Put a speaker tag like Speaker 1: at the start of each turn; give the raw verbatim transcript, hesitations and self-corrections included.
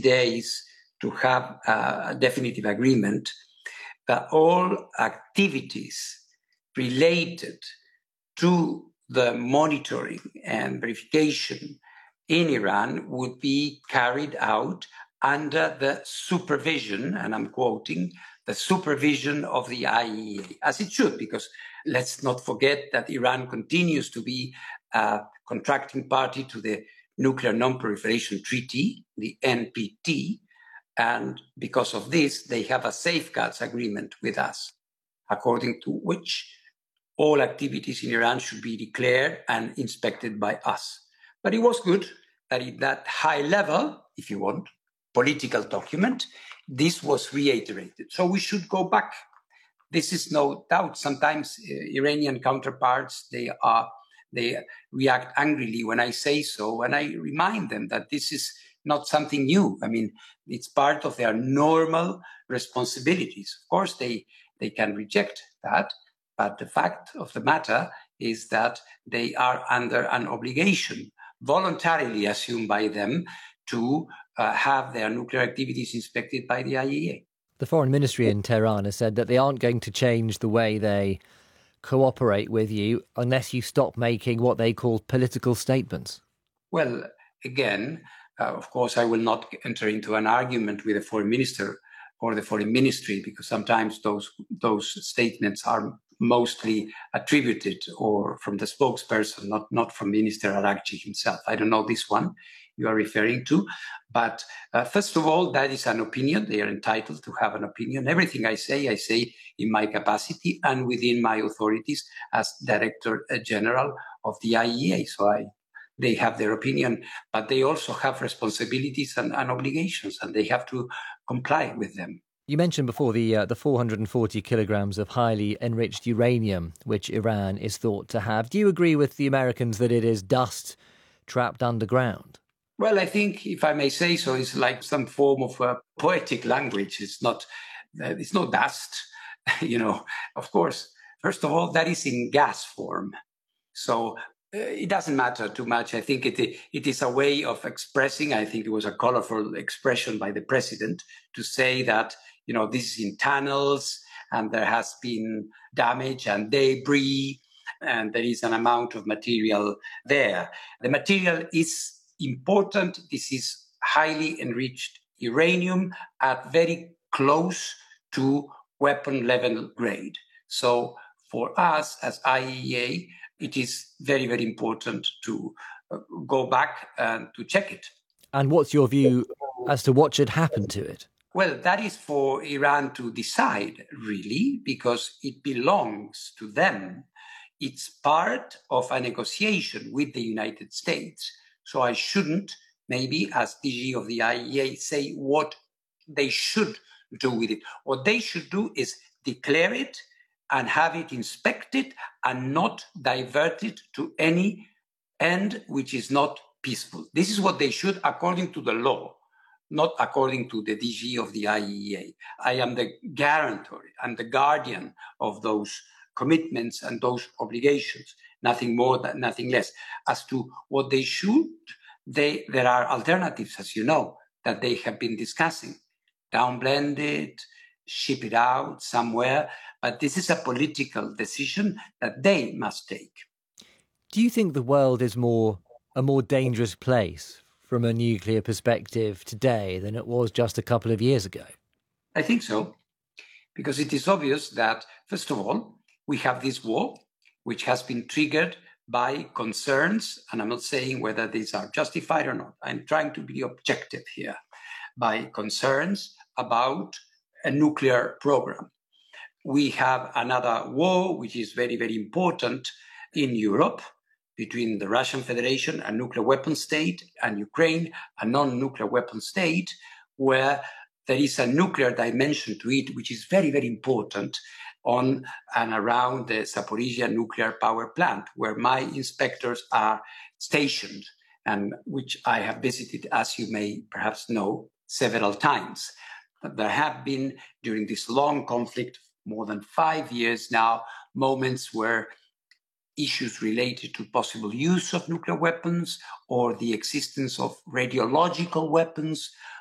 Speaker 1: days to have a definitive agreement, that all activities related to the monitoring and verification in Iran would be carried out under the supervision, and I'm quoting, the supervision of the I A E A, as it should, because let's not forget that Iran continues to be a contracting party to the Nuclear Non-Proliferation Treaty, the N P T, and because of this, they have a safeguards agreement with us, according to which all activities in Iran should be declared and inspected by us. But it was good that in that high level, if you want, political document, this was reiterated. So we should go back. This is no doubt. Sometimes uh, Iranian counterparts, they are they react angrily when I say so, and I remind them that this is not something new. I mean, it's part of their normal responsibilities. Of course, they they can reject that, but the fact of the matter is that they are under an obligation, voluntarily assumed by them, to uh, have their nuclear activities inspected by the I A E A.
Speaker 2: The Foreign Ministry in Tehran has said that they aren't going to change the way they cooperate with you unless you stop making what they call political statements.
Speaker 1: Well, again, uh, of course, I will not enter into an argument with the Foreign Minister or the Foreign Ministry, because sometimes those those statements are mostly attributed or from the spokesperson, not, not from Minister Araghchi himself. I don't know this one you are referring to. But uh, first of all, that is an opinion. They are entitled to have an opinion. Everything I say, I say in my capacity and within my authorities as Director General of the I A E A. So I, they have their opinion, but they also have responsibilities and, and obligations, and they have to comply with them.
Speaker 2: You mentioned before the uh, the four hundred forty kilograms of highly enriched uranium, which Iran is thought to have. Do you agree with the Americans that it is dust trapped underground?
Speaker 1: Well, I think, if I may say so, it's like some form of uh, poetic language. It's not, uh, it's not dust, you know. Of course, first of all, that is in gas form, so uh, it doesn't matter too much. I think it it is a way of expressing. I think it was a colorful expression by the president to say that, you know, this is in tunnels and there has been damage and debris and there is an amount of material there. The material is important. This is highly enriched uranium at very close to weapon level grade. So for us as I A E A, it is very, very important to uh, go back and to check it.
Speaker 2: And what's your view as to what should happen to it?
Speaker 1: Well, that is for Iran to decide, really, because it belongs to them. It's part of a negotiation with the United States. So I shouldn't, maybe as D G of the I A E A, say what they should do with it. What they should do is declare it and have it inspected and not divert it to any end which is not peaceful. This is what they should, according to the law, not according to the D G of the I A E A. I am the guarantor and the guardian of those commitments and those obligations, nothing more, than, nothing less. As to what they should, they, there are alternatives, as you know, that they have been discussing. Downblend it, ship it out somewhere, but this is a political decision that they must take.
Speaker 2: Do you think the world is more a more dangerous place from a nuclear perspective today than it was just a couple of years ago?
Speaker 1: I think so, because it is obvious that, first of all, we have this war, which has been triggered by concerns, and I'm not saying whether these are justified or not. I'm trying to be objective here, by concerns about a nuclear program. We have another war, which is very, very important in Europe, between the Russian Federation, a nuclear weapon state, and Ukraine, a non-nuclear weapon state, where there is a nuclear dimension to it, which is very, very important on and around the Zaporizhia nuclear power plant, where my inspectors are stationed, and which I have visited, as you may perhaps know, several times. There have been, during this long conflict, more than five years now, moments where issues related to possible use of nuclear weapons or the existence of radiological weapons